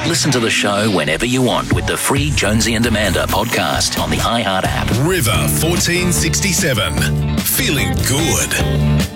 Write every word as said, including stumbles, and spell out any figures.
Listen to the show whenever you want with the free Jonesy and Amanda podcast on the iHeart app. River fourteen sixty-seven. Feeling good.